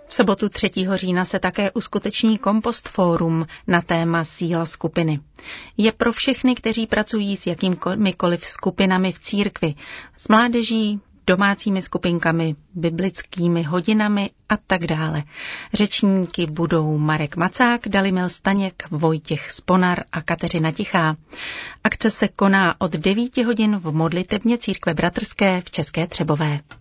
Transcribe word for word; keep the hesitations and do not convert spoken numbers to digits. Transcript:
V sobotu třetího října se také uskuteční Kompost Fórum na téma síla skupiny. Je pro všechny, kteří pracují s jakýmikoliv skupinami v církvi, s mládeží, domácími skupinkami, biblickými hodinami a tak dále. Řečníky budou Marek Macák, Dalimil Staněk, Vojtěch Sponar a Kateřina Tichá. Akce se koná od devíti hodin v modlitebně církve bratrské v České Třebové.